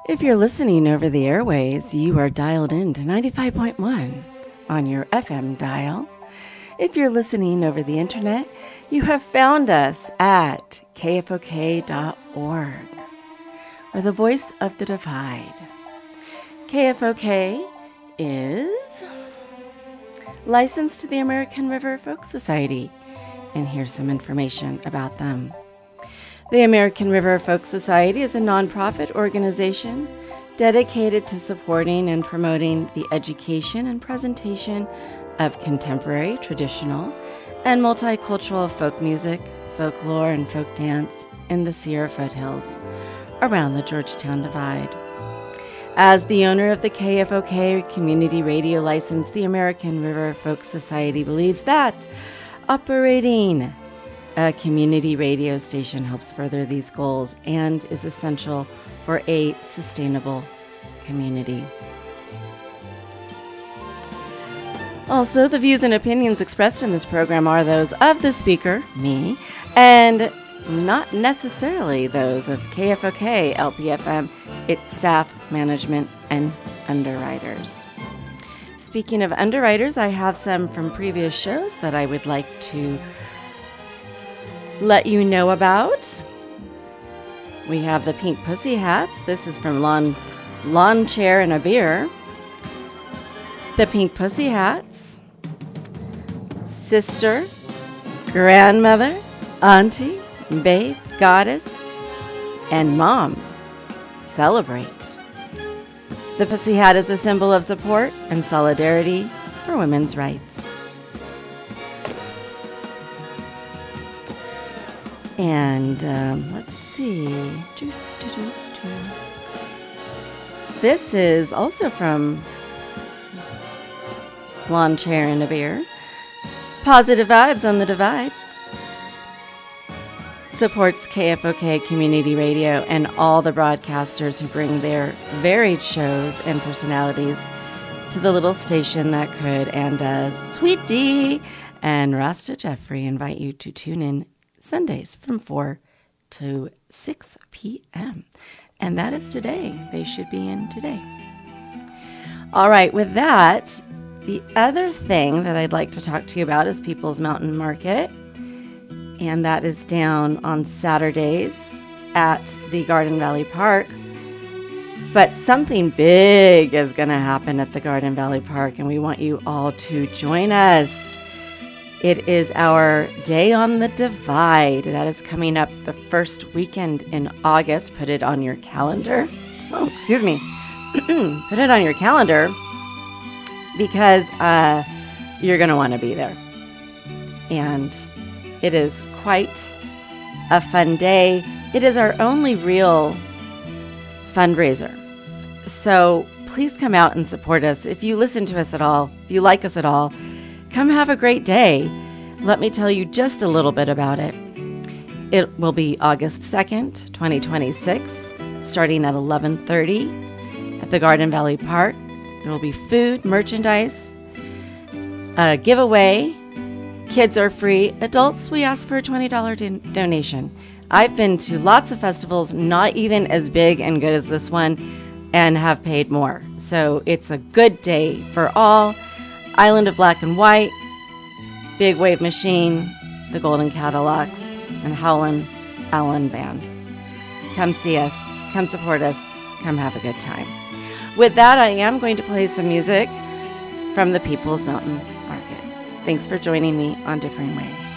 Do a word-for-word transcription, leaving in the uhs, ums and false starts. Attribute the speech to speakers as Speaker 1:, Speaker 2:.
Speaker 1: If you're listening over the airways, you are dialed in to ninety-five point one on your F M dial. If you're listening over the internet, you have found us at K F O K dot org. We're the voice of the divide. K F O K is licensed to the American River Folk Society, and here's some information about them. The American River Folk Society is a nonprofit organization dedicated to supporting and promoting the education and presentation of contemporary, traditional, and multicultural folk music, folklore, and folk dance in the Sierra foothills around the Georgetown Divide. As the owner of the K F O K community radio license, the American River Folk Society believes that operating a community radio station helps further these goals and is essential for a sustainable community. Also, the views and opinions expressed in this program are those of the speaker, me, and not necessarily those of K F O K, L P F M, its staff, management, and underwriters. Speaking of underwriters, I have some from previous shows that I would like to let you know about. We have the Pink Pussy Hats. This is from Lawn, Lawn Chair and a Beer. The Pink Pussy Hats. Sister, grandmother, auntie, babe, goddess, and mom celebrate. The Pussy Hat is a symbol of support and solidarity for women's rights. And um, let's see. This is also from Lawn Chair and a Beer. Positive Vibes on the Divide supports K F O K Community Radio and all the broadcasters who bring their varied shows and personalities to the little station that could. And uh, Sweet D and Rasta Jeffrey invite you to tune in Sundays from four to six p.m. And that is today. They should be in today. All right, with that, the other thing that I'd like to talk to you about is People's Mountain Market. And that is down on Saturdays at the Garden Valley Park. But something big is going to happen at the Garden Valley Park, and we want you all to join us. It is our Day on the Divide. That is coming up the first weekend in August. Put it on your calendar. Oh, excuse me. Put it on your calendar because uh, you're going to want to be there. And it is quite a fun day. It is our only real fundraiser. So please come out and support us. If you listen to us at all, if you like us at all, come have a great day. Let me tell you just a little bit about it. It will be August second, twenty twenty-six, starting at eleven thirty at the Garden Valley Park. There will be food, merchandise, a giveaway. Kids are free. Adults, we ask for a twenty dollars don- donation. I've been to lots of festivals, not even as big and good as this one, and have paid more. So it's a good day for all. Island of Black and White, Big Wave Machine, the Golden Cadillacs, and Howlin' Allen Band. Come see us. Come support us. Come have a good time. With that, I am going to play some music from the People's Mountain Market. Thanks for joining me on Differing Ways.